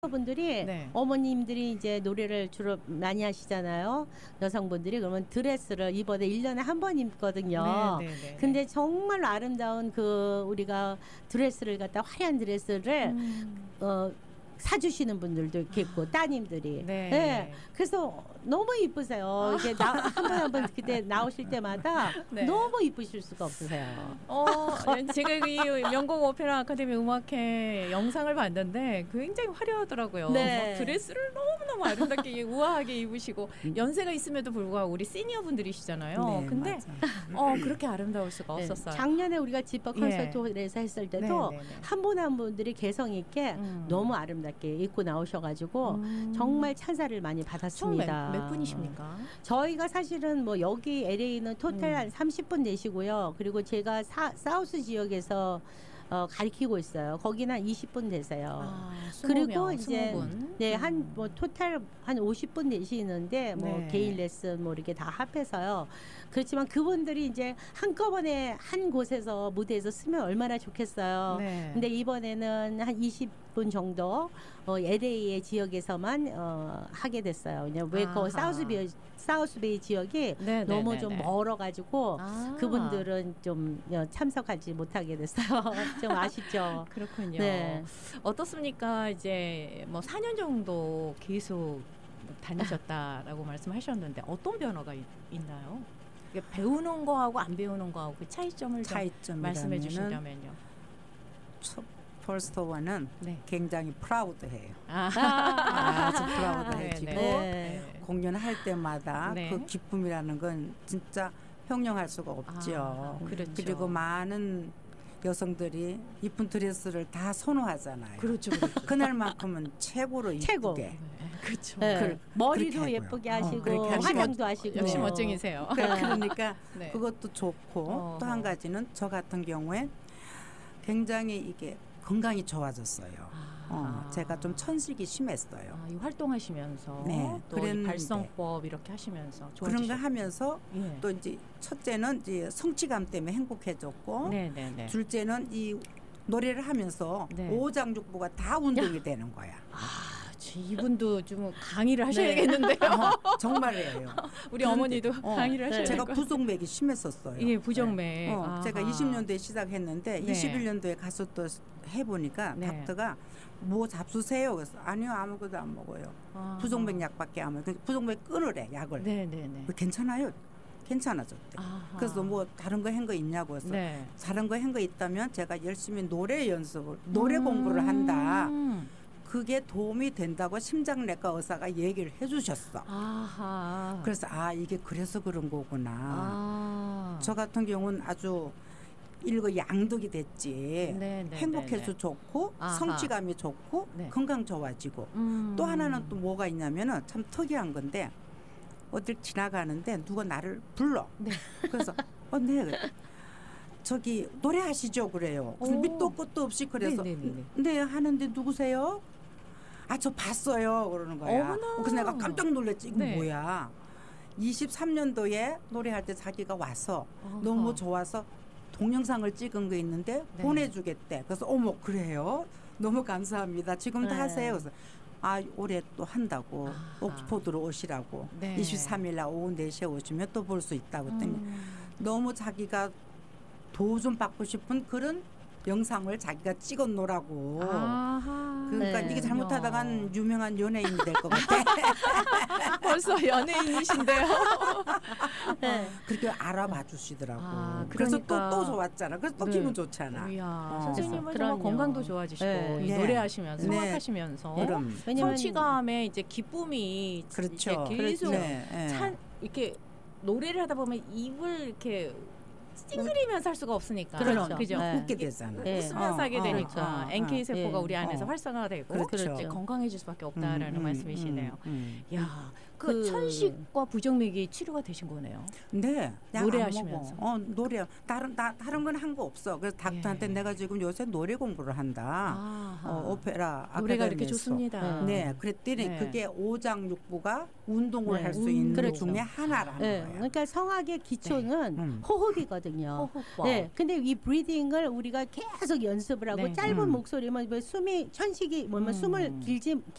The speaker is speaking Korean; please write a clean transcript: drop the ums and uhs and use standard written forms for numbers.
분들이 네. 어머님들이 이제 노래를 주로 많이 하시잖아요. 여성분들이 그러면 드레스를 이번에 1년에 한 번 입거든요. 네, 네, 네. 근데 정말 아름다운 그 우리가 드레스를 갖다 화려한 드레스를 사주시는 분들도 있겠고 따님들이. 네. 네. 그래서 너무 이쁘세요. 이게 한 번 그때 나오실 때마다 네. 너무 이쁘실 수가 없으세요. 제가 이 명곡 오페라 아카데미 음악회 영상을 봤는데 굉장히 화려하더라고요. 네. 막 드레스를 너무너무 아름답게 우아하게 입으시고 연세가 있음에도 불구하고 우리 시니어 분들이시잖아요. 네, 근데 그렇게 아름다울 수가 네. 없었어요. 작년에 우리가 집밥 콘서트에서 했을 때도 네, 네, 네. 한 분 한 분들이 개성 있게 너무 아름답게 입고 나오셔가지고 정말 찬사를 많이 총 받았습니다. 몇 분이십니까? 저희가 사실은 뭐 여기 LA는 토탈 한 30분 되시고요. 그리고 제가 사우스 지역에서 가리키고 있어요. 거기는 한 20분 되세요. 그리고 이제 20분. 네, 한 뭐 토탈 한 50분 되시는데 뭐 네. 개인 레슨 뭐 이렇게 다 합해서요. 그렇지만 그분들이 이제 한꺼번에 한 곳에서 무대에서 쓰면 얼마나 좋겠어요. 네. 근데 이번에는 한 20분 정도 LA의 지역에서만 하게 됐어요. 왜냐면 왜 그 사우스베이 지역이 네, 너무 네, 좀 네, 네. 멀어가지고 그분들은 좀 참석하지 못하게 됐어요. 좀 아쉽죠. 그렇군요. 네. 어떻습니까? 이제 뭐 4년 정도 계속 다니셨다라고 말씀하셨는데 어떤 변화가 있나요? 이게 배우는 거하고 안 배우는 거하고 그 차이점을 좀 말씀해 주신다면요. 퍼스트 원은 네. 굉장히 프라우드해요. 아. 아주 프라우드해지고 네. 공연할 때마다 네. 그 기쁨이라는 건 진짜 형용할 수가 없죠. 그렇죠. 그리고 많은 여성들이 이쁜 드레스를 다 선호하잖아요. 그렇죠. 그날만큼은 최고로 최고. 이쁘게. 그렇죠. 네. 머리도 그렇게 예쁘게 하고요. 하시고 그렇게 하시고. 화장도 하시고 역시 멋쟁이세요. 그러니까 네. 그것도 좋고 또 한 가지는 저 같은 경우에 굉장히 이게 건강이 좋아졌어요. 제가 좀 천식이 심했어요. 이 활동하시면서 네, 또 이 그랬는데. 발성법 이렇게 하시면서 그런 거 좋아지셨- 하면서 예. 또 이제 첫째는 이제 성취감 때문에 행복해졌고 네네네. 둘째는 이 노래를 하면서 네. 오장육부가 다 운동이 되는 거야. 이분도 좀 강의를 하셔야겠는데요. 정말이에요. 우리 어머니도 강의를 하셔야 제가 될 것 부종맥이 심했었어요. 예, 부정맥. 제가 20년도에 시작했는데 네. 21년도에 가서 또 해보니까 네. 닥터가 뭐 잡수세요? 그래서 아니요 아무것도 안 먹어요. 아하. 부종맥 약밖에 안 먹어요. 부종맥 끊으래 약을. 네네네. 괜찮아요. 괜찮아졌대. 아하. 그래서 뭐 다른 거 한 거 있냐고 해서 네. 다른 거 한 거 있다면 제가 열심히 노래 연습을 노래 공부를 한다. 그게 도움이 된다고 심장내과 의사가 얘기를 해주셨어. 아하. 그래서 이게 그래서 그런 거구나. 저 같은 경우는 아주 일거양득이 됐지. 네, 네, 행복해서 네, 네. 좋고 아하. 성취감이 좋고 네. 건강 좋아지고 또 하나는 또 뭐가 있냐면은 참 특이한 건데 어딜 지나가는데 누가 나를 불러. 네. 그래서 네. 저기 노래하시죠 그래요. 그래서 밑도 끝도 없이 그래서 네 하는데 누구세요? 저 봤어요 그러는 거야. 어머나. 그래서 내가 깜짝 놀랐지. 이거 네. 뭐야. 23년도에 노래할 때 자기가 와서 어허. 너무 좋아서 동영상을 찍은 거 있는데 네. 보내주겠대. 그래서 어머 그래요? 너무 감사합니다. 지금도 네. 하세요. 그래서 올해 또 한다고 옥스포드로 오시라고 네. 23일 날 오후 4시에 오시면 또 볼 수 있다고 했더니 너무 자기가 도움 좀 받고 싶은 그런 영상을 자기가 찍어 놓으라고. 그러니까 네. 이게 잘못하다간 유명한 연예인이 될 것 같아. 벌써 연예인이신데요. 네. 그렇게 알아봐 주시더라고. 아, 그래서 그러니까. 또 좋았잖아. 그래서 또 네. 기분 좋잖아. 이야, 어. 선생님은 정말 그럼요. 건강도 좋아지시고 네. 이 네. 노래하시면서 네. 성악하시면서 그럼. 왜냐면 성취감에 이제 기쁨이 그렇죠. 이제 계속 네, 네. 이렇게 노래를 하다 보면 입을 이렇게 찡그리면서 할 수가 없으니까 그렇죠. 그죠? 네. 웃게 되잖아. 네. 웃으면서 하게 되니까 그렇죠. NK 세포가 네. 우리 안에서 활성화가 되고 그렇죠. 이제 건강해질 수밖에 없다라는 말씀이시네요. 야, 그 그- 천식과 부정맥이 치료가 되신 거네요. 네. 약 노래하시면서. 안 먹어. 노래. 다른 건 한 거 없어. 그래서 닥터한테 예. 내가 지금 요새 노래 공부를 한다. 아하. 오페라 노래가 이렇게 아카데미에서. 좋습니다. 네. 그랬더니 네. 그게 오장육부가 운동을 네. 할 수 있는 것 그렇죠. 중에 하나라는 네. 거예요. 그러니까 성악의 기초는 네. 호흡이거든요. 하거든요. 네, 근데 이 브리딩을 우리가 계속 연습을 하고 짧은 목소리면 숨이 천식이 뭐면 숨을